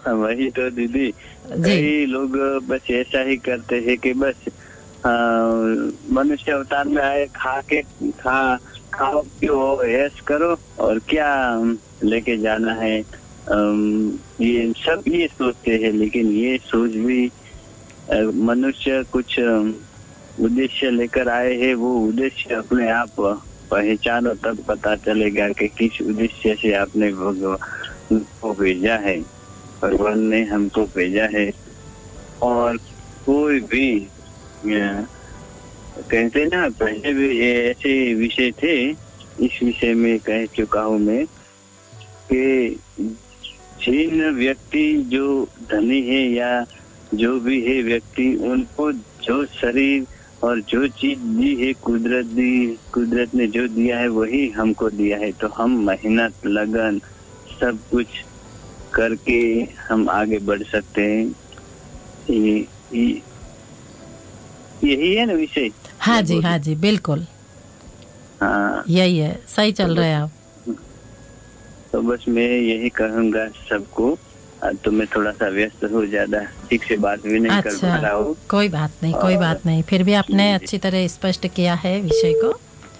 वही तो दीदी, जी कई लोग बस ऐसा ही करते हैं कि बस मनुष्य अवतार में आए, खाओ पियो ऐश करो और क्या लेके जाना है। ये सब ये सोचते हैं, लेकिन ये सोच भी मनुष्य कुछ उद्देश्य लेकर आए हैं। वो उद्देश्य अपने आप पहचानो, तब पता चलेगा कि किस उद्देश्य से आपने भगवान को भेजा है, भगवान ने हमको भेजा है। और कोई भी कहते ना, पहले भी ये ऐसे विषय थे, इस विषय में कह चुका हूँ मैं कि जिन व्यक्ति जो धनी है या जो भी है व्यक्ति, उनको जो शरीर और जो चीज दी है कुदरत ने जो दिया है वही हमको दिया है। तो हम मेहनत लगन सब कुछ करके हम आगे बढ़ सकते हैं। यही है ना विषय। हाँ जी, हाँ जी, बिल्कुल हाँ, यही है, सही चल रहे हैं आप। तो बस मैं यही कहूँगा सबको। तो मैं थोड़ा सा व्यस्त हूँ, ज्यादा ठीक से बात भी नहीं कर पा रहा हूँ। कोई बात नहीं, कोई बात नहीं, फिर भी आपने अच्छी तरह स्पष्ट किया है विषय को।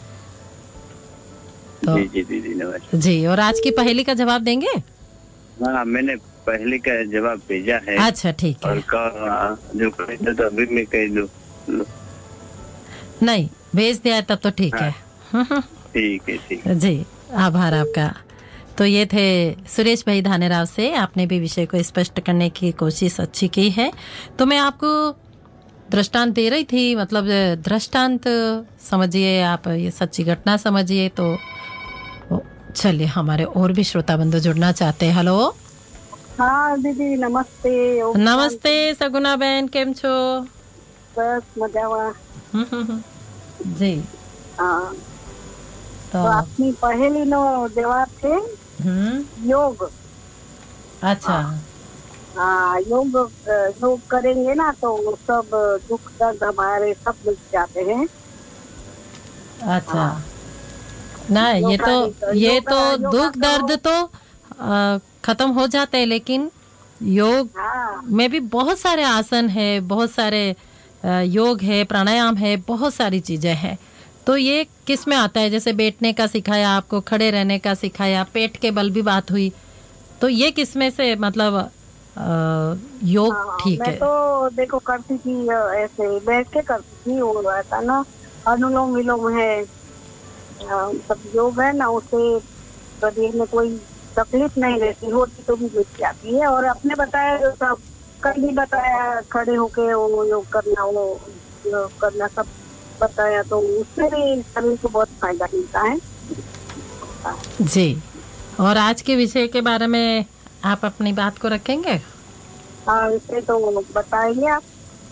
तो जी जी दीदी, नमस्ते जी। और आज की पहेली का जवाब देंगे? हाँ, मैंने पहले का जवाब भेजा है। अच्छा ठीक है। और जो कह दो तो अभी मैं कह दूँ? नहीं, भेज दिया है तब तो ठीक है। ठीक है, ठीक है जी, आभार आपका। तो ये थे सुरेश भाई धानेराव से, आपने भी विषय को स्पष्ट करने की कोशिश अच्छी की है। तो मैं आपको दृष्टांत दे रही थी, मतलब दृष्टांत समझिए आप, ये सच्ची घटना समझिए। तो चलिए, हमारे और भी श्रोता बंधु जुड़ना चाहते हैं। हेलो। हाँ दीदी, नमस्ते। नमस्ते सगुना बहन, केम छो? बस मजावा। जी हाँ, तो अपनी पहेली नो जवाब थे योग। अच्छा। हाँ, योग करेंगे ना तो सब दुख दर्द हमारे सब मिट जाते हैं। अच्छा। ना, ये तो दुख दर्द तो खत्म हो जाते हैं, लेकिन योग में भी बहुत सारे आसन है, बहुत सारे योग है, प्राणायाम है, बहुत सारी चीजें हैं। तो ये किस में आता है? जैसे बैठने का सिखाया आपको, खड़े रहने का सिखाया, पेट के बल भी बात हुई, तो ये किस में से मतलब योग ठीक है? मैं तो देखो करती थी, ऐसे बैठ के करती थी। वो रहता ना, अनुलोम विलोम है, सब योग है ना, उससे शरीर में कोई तकलीफ नहीं रहती, होती तो भी मिट जाती है। और आपने बताया जो सब कल भी बताया, खड़े होके वो योग करना, वो योग करना सब बताया, तो उससे भी शरीर को बहुत फायदा मिलता है। जी। और आज के विषय के बारे में आप अपनी बात को रखेंगे? हाँ, इसे तो बताएंगे आप।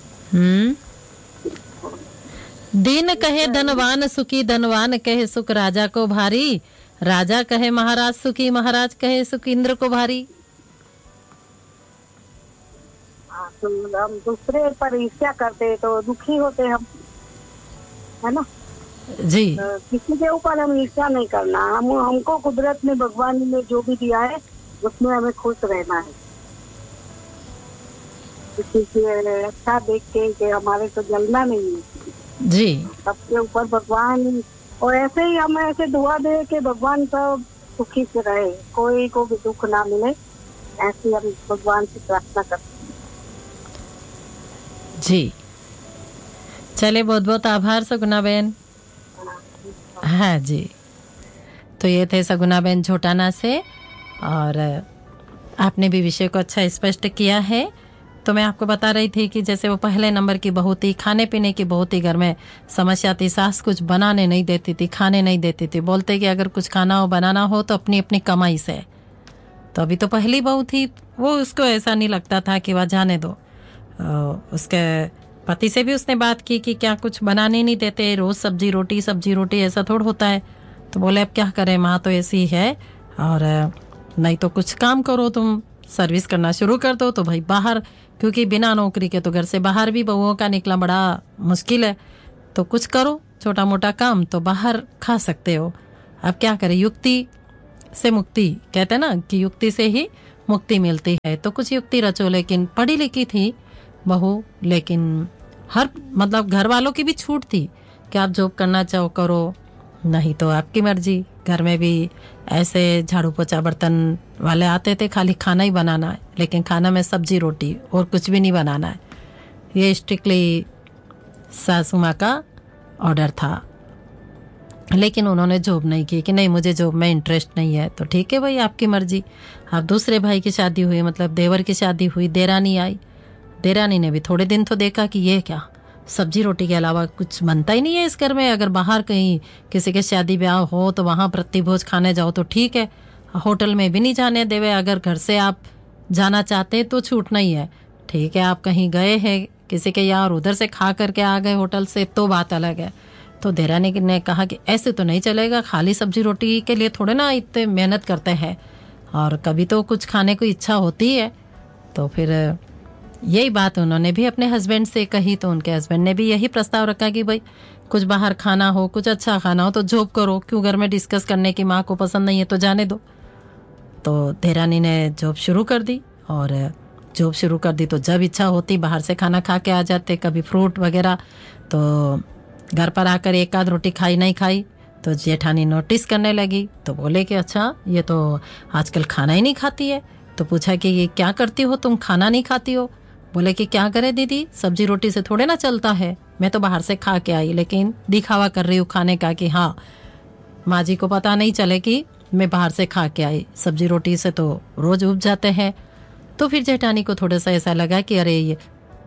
दीन कहे धनवान सुखी, धनवान कहे सुख राजा को भारी, राजा कहे महाराज सुखी, महाराज कहे सुख इंद्र को भारी। तो हम दूसरे पर ईर्ष्या करते तो दुखी होते हम, है ना जी। किसी के ऊपर हम ईर्ष्या नहीं करना। हमको कुदरत ने, भगवान ने जो भी दिया है उसमें हमें खुश रहना है। किसी से अच्छा देख के हमारे तो जलना नहीं है जी। सबके ऊपर भगवान। और ऐसे ही हम ऐसे दुआ दे कि भगवान सब सुखी से रहे, कोई को भी दुख ना मिले, ऐसे हम भगवान से प्रार्थना करते हैं। जी, चले, बहुत बहुत आभार सगुना बहन। हाँ जी। तो ये थे सगुना बहन झोटाना से, और आपने भी विषय को अच्छा स्पष्ट किया है। तो मैं आपको बता रही थी कि जैसे वो पहले नंबर की बहू थी, खाने पीने की बहुत ही घर में समस्या थी, सास कुछ बनाने नहीं देती थी, खाने नहीं देती थी, बोलते कि अगर कुछ खाना हो बनाना हो तो अपनी अपनी कमाई से। तो अभी तो पहली बहू थी, वो उसको ऐसा नहीं लगता था कि वह जाने दो। उसके पति से भी उसने बात की कि क्या कुछ बनाने नहीं देते, रोज सब्जी रोटी ऐसा थोड़ा होता है। तो बोले अब क्या करें, माँ तो ऐसी है, और नहीं तो कुछ काम करो, तुम सर्विस करना शुरू कर दो। तो भाई बाहर, क्योंकि बिना नौकरी के तो घर से बाहर भी बहुओं का निकला बड़ा मुश्किल है, तो कुछ करो छोटा मोटा काम, तो बाहर खा सकते हो। अब क्या करें, युक्ति से मुक्ति कहते हैं ना, कि युक्ति से ही मुक्ति मिलती है। तो कुछ युक्ति रचो। लेकिन पढ़ी लिखी थी बहू, लेकिन हर मतलब घर वालों की भी छूट थी कि आप जॉब करना चाहो करो, नहीं तो आपकी मर्जी। घर में भी ऐसे झाड़ू पोछा बर्तन वाले आते थे, खाली खाना ही बनाना है, लेकिन खाना में सब्जी रोटी और कुछ भी नहीं बनाना है। ये स्ट्रिक्टली सासू माँ का ऑर्डर था। लेकिन उन्होंने जॉब नहीं की कि नहीं मुझे जॉब में इंटरेस्ट नहीं है। तो ठीक है भाई, आपकी मर्जी। अब दूसरे भाई की शादी हुई, मतलब देवर की शादी हुई, देरानी आई। देरानी ने भी थोड़े दिन तो देखा कि ये क्या, सब्जी रोटी के अलावा कुछ बनता ही नहीं है इस घर में। अगर बाहर कहीं किसी के शादी ब्याह हो तो वहाँ प्रतिभोज खाने जाओ तो ठीक है, होटल में भी नहीं जाने देवे। अगर घर से आप जाना चाहते हैं तो छूट नहीं है। ठीक है, आप कहीं गए हैं किसी के यहाँ और उधर से खा करके आ गए होटल से, तो बात अलग है। तो देरानी ने कहा कि ऐसे तो नहीं चलेगा, खाली सब्जी रोटी के लिए थोड़े ना इतने मेहनत करते हैं, और कभी तो कुछ खाने को इच्छा होती है। तो फिर यही बात उन्होंने भी अपने हस्बैंड से कही। तो उनके हस्बैंड ने भी यही प्रस्ताव रखा कि भाई कुछ बाहर खाना हो, कुछ अच्छा खाना हो तो जॉब करो, क्यों घर में डिस्कस करने की, माँ को पसंद नहीं है तो जाने दो। तो देरानी ने जॉब शुरू कर दी, और जॉब शुरू कर दी तो जब इच्छा होती बाहर से खाना खा के आ जाते, कभी फ्रूट वगैरह। तो घर पर आकर एक आध रोटी खाई नहीं खाई तो जेठानी नोटिस करने लगी। तो बोले कि अच्छा ये तो आजकल खाना ही नहीं खाती है। तो पूछा कि ये क्या करती हो तुम, खाना नहीं खाती हो? बोले कि क्या करे दीदी, सब्जी रोटी से थोड़े ना चलता है, मैं तो बाहर से खा के आई, लेकिन दिखावा कर रही हूँ खाने का कि हाँ माँ जी को पता नहीं चले कि मैं बाहर से खा के आई, सब्जी रोटी से तो रोज उब जाते हैं। तो फिर जेठानी को थोड़ा सा ऐसा लगा कि अरे ये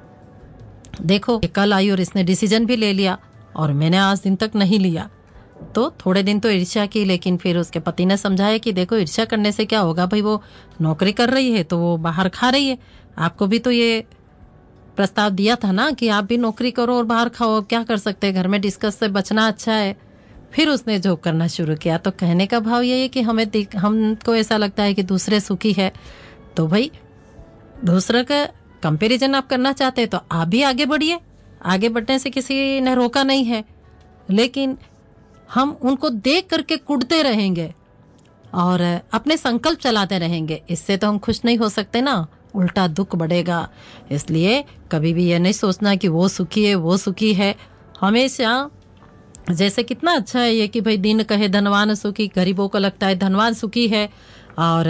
देखो ये कल आई और इसने डिसीजन भी ले लिया और मैंने आज दिन तक नहीं लिया। तो थोड़े दिन तो ईर्ष्या की, लेकिन फिर उसके पति ने समझाया कि देखो ईर्ष्या करने से क्या होगा भाई, वो नौकरी कर रही है तो वो बाहर खा रही है, आपको भी तो ये प्रस्ताव दिया था ना कि आप भी नौकरी करो और बाहर खाओ, क्या कर सकते हैं, घर में डिस्कस से बचना अच्छा है। फिर उसने जॉब करना शुरू किया। तो कहने का भाव ये है कि हमको ऐसा लगता है कि दूसरे सुखी है, तो भाई दूसरे का कंपैरिजन आप करना चाहते हैं तो आप भी आगे बढ़िए, आगे बढ़ने से किसी ने रोका नहीं है। लेकिन हम उनको देख करके कुटते रहेंगे और अपने संकल्प चलाते रहेंगे, इससे तो हम खुश नहीं हो सकते ना, उल्टा दुख बढ़ेगा। इसलिए कभी भी ये नहीं सोचना कि वो सुखी है वो सुखी है। हमेशा जैसे कितना अच्छा है ये कि भाई दिन कहे धनवान सुखी, गरीबों को लगता है धनवान सुखी है और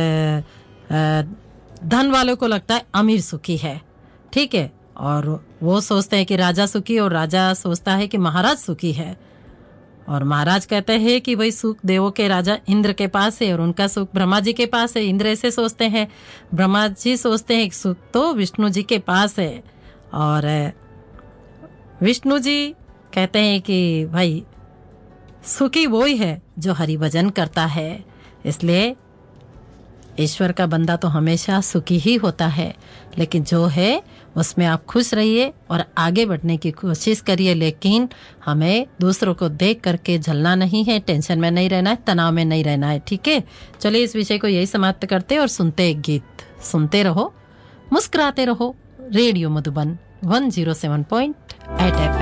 धन वालों को लगता है अमीर सुखी है, ठीक है। और वो सोचते हैं कि राजा सुखी और राजा सोचता है कि महाराज सुखी है, और महाराज कहते हैं कि भाई सुख देवों के राजा इंद्र के पास है और उनका सुख ब्रह्मा जी के पास है। इंद्र ऐसे सोचते हैं, ब्रह्मा जी सोचते हैं कि सुख तो विष्णु जी के पास है, और विष्णु जी कहते हैं कि भाई सुखी वो ही है जो हरि भजन करता है। इसलिए ईश्वर का बंदा तो हमेशा सुखी ही होता है, लेकिन जो है उसमें आप खुश रहिए और आगे बढ़ने की कोशिश करिए। लेकिन हमें दूसरों को देख करके जलना नहीं है, टेंशन में नहीं रहना है, तनाव में नहीं रहना है, ठीक है। चलिए इस विषय को यही समाप्त करते और सुनते एक गीत। सुनते रहो, मुस्कुराते रहो। Radio Madhuban 107.8 FM।